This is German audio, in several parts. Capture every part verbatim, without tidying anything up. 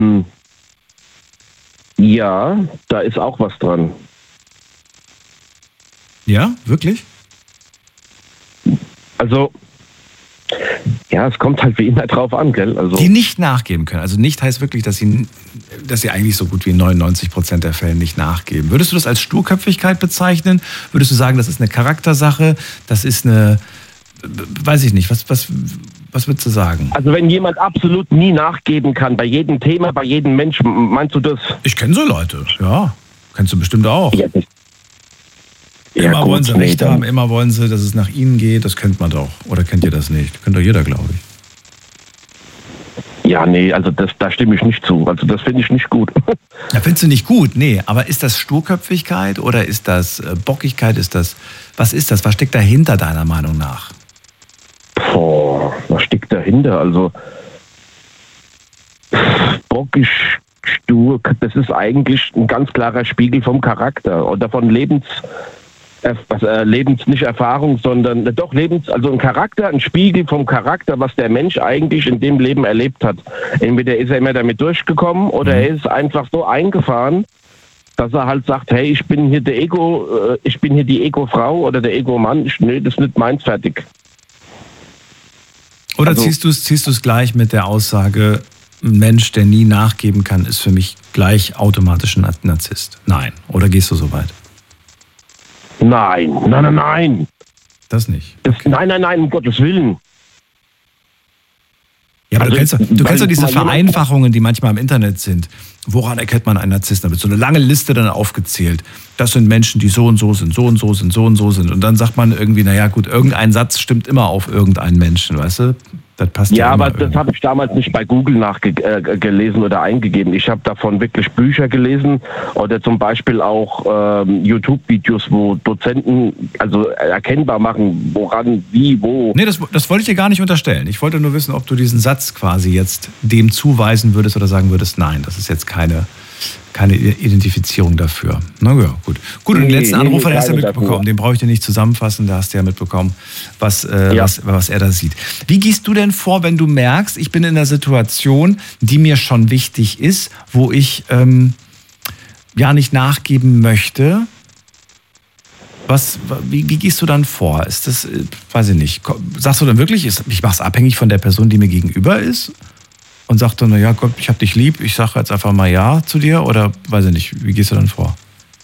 Hm. Ja, da ist auch was dran. Ja, wirklich? Also, ja, es kommt halt wie immer drauf an, gell? Also, Die nicht nachgeben können. Also nicht heißt wirklich, dass sie, dass sie eigentlich so gut wie in neunundneunzig Prozent der Fälle nicht nachgeben. Würdest du das als Sturköpfigkeit bezeichnen? Würdest du sagen, das ist eine Charaktersache? Das ist eine, weiß ich nicht, was, was, was würdest du sagen? also wenn jemand absolut nie nachgeben kann, bei jedem Thema, bei jedem Menschen, meinst du das? Ich kenne so Leute, ja. Kennst du bestimmt auch. Ja, das Immer ja, gut, wollen sie nee, Recht dann- haben, immer wollen sie, dass es nach ihnen geht. Das kennt man doch. Oder kennt ihr das nicht? Kennt doch jeder, glaube ich. Ja, nee, also das, da stimme ich nicht zu. Also das finde ich nicht gut. Ja, findest du nicht gut? Nee, aber ist das Sturköpfigkeit oder ist das äh, Bockigkeit? Ist das, was ist das? Was steckt dahinter deiner Meinung nach? Boah, was steckt dahinter? Also bockig, stur, das ist eigentlich ein ganz klarer Spiegel vom Charakter oder von Lebens, äh, was, äh, Lebens nicht Erfahrung, sondern äh, doch Lebens, also ein Charakter, ein Spiegel vom Charakter, was der Mensch eigentlich in dem Leben erlebt hat. Entweder ist er immer damit durchgekommen oder er ist einfach so eingefahren, dass er halt sagt, hey, ich bin hier der Ego, äh, ich bin hier die Ego-Frau oder der Ego-Mann, ich, nee, das ist nicht meins, fertig. Oder Also- ziehst du es ziehst du's gleich mit der Aussage, ein Mensch, der nie nachgeben kann, ist für mich gleich automatisch ein Narzisst? Nein. Oder gehst du so weit? Nein, nein, nein, nein. Das nicht. Das, nein, nein, nein, um Gottes Willen. Ja, aber Also, du kennst, doch- du weil kennst doch diese mal jemand- Vereinfachungen, die manchmal im Internet sind. Woran erkennt man einen Narzissten? Da wird so eine lange Liste dann aufgezählt. Das sind Menschen, die so und so sind, so und so sind, so und so sind. Und dann sagt man irgendwie, naja gut, irgendein Satz stimmt immer auf irgendeinen Menschen, weißt du? Das passt ja, Ja, immer aber das irgendwie. habe ich damals nicht bei Google nachgelesen oder eingegeben. Ich habe davon wirklich Bücher gelesen oder zum Beispiel auch ähm, YouTube-Videos, wo Dozenten also erkennbar machen, woran, wie, wo. Nee, das, das wollte ich dir gar nicht unterstellen. Ich wollte nur wissen, ob du diesen Satz quasi jetzt dem zuweisen würdest oder sagen würdest, nein, das ist jetzt keine, keine Identifizierung dafür. Na ja, gut. Gut, und den Nee, letzten nee, Anrufer, den hast du ja keine mitbekommen. dafür. Den brauche ich dir nicht zusammenfassen, da hast du ja mitbekommen, was, äh, Ja. was, was er da sieht. Wie gehst du denn vor, wenn du merkst, ich bin in einer Situation, die mir schon wichtig ist, wo ich ähm, ja nicht nachgeben möchte? Was, wie, wie gehst du dann vor? Ist das, äh, weiß ich nicht, ko- sagst du dann wirklich, ist, ich mache es abhängig von der Person, die mir gegenüber ist? Und sagst dann, na ja, Gott, ich hab dich lieb, ich sage jetzt einfach mal Ja zu dir? Oder weiß ich nicht, wie gehst du dann vor?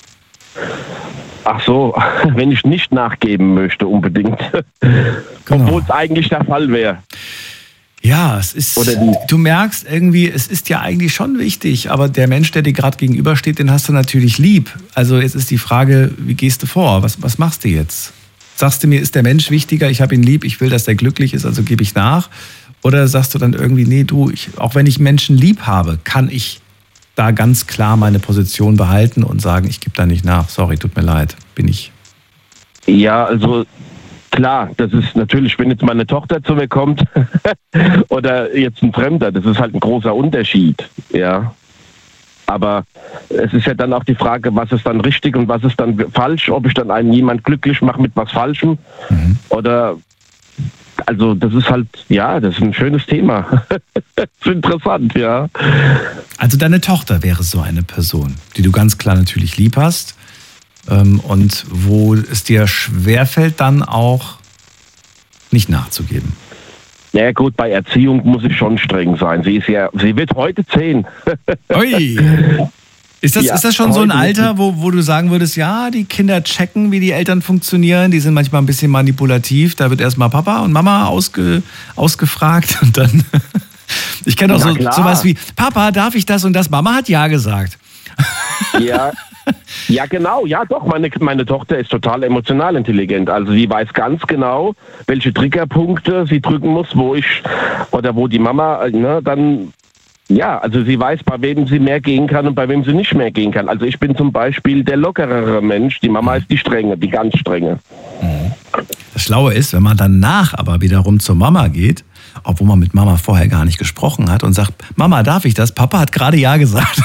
Ach so, wenn ich nicht nachgeben möchte unbedingt. Genau. Obwohl es eigentlich der Fall wäre. Ja, es ist, Oder wie? du merkst irgendwie, es ist ja eigentlich schon wichtig, aber der Mensch, der dir gerade gegenübersteht, den hast du natürlich lieb. Also jetzt ist die Frage, wie gehst du vor? Was, was machst du jetzt? Sagst du mir, ist der Mensch wichtiger, ich habe ihn lieb, ich will, dass er glücklich ist, also gebe ich nach? Oder sagst du dann irgendwie, nee, du, ich, auch wenn ich Menschen lieb habe, kann ich da ganz klar meine Position behalten und sagen, ich gebe da nicht nach. Sorry, tut mir leid, bin ich. Ja, also klar, das ist natürlich, wenn jetzt meine Tochter zu mir kommt oder jetzt ein Fremder, das ist halt ein großer Unterschied, ja. Aber es ist ja dann auch die Frage, was ist dann richtig und was ist dann falsch, ob ich dann einen jemand glücklich mache mit was Falschem Mhm. oder, also das ist halt, ja, das ist ein schönes Thema. Das ist interessant, ja. Also deine Tochter wäre so eine Person, die du ganz klar natürlich lieb hast ähm, und wo es dir schwerfällt, dann auch nicht nachzugeben. Ja gut, bei Erziehung muss ich schon streng sein. Sie ist ja, sie wird heute zehn. Ui. Ist das, Ja, ist das schon so ein heute Alter, wo, wo du sagen würdest, ja, die Kinder checken, wie die Eltern funktionieren, die sind manchmal ein bisschen manipulativ, da wird erstmal Papa und Mama ausge, ausgefragt und dann, ich kenne auch Na so klar. sowas wie, Papa, darf ich das und das? Mama hat ja gesagt. Ja, ja genau, ja doch, meine, meine Tochter ist total emotional intelligent. Also sie weiß ganz genau, welche Triggerpunkte sie drücken muss, wo ich, oder wo die Mama, ne, dann, ja, also sie weiß, bei wem sie mehr gehen kann und bei wem sie nicht mehr gehen kann. Also ich bin zum Beispiel der lockerere Mensch, die Mama ist die strenge, die ganz strenge. Das Schlaue ist, wenn man danach aber wiederum zur Mama geht, obwohl man mit Mama vorher gar nicht gesprochen hat und sagt, Mama, darf ich das? Papa hat gerade ja gesagt.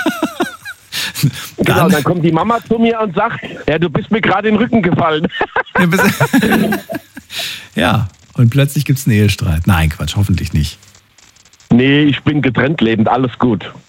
Genau, dann kommt die Mama zu mir und sagt, ja, du bist mir gerade in den Rücken gefallen. Ja, und plötzlich gibt es einen Ehestreit. Nein, Quatsch, hoffentlich nicht. Nee, ich bin getrennt lebend, alles gut.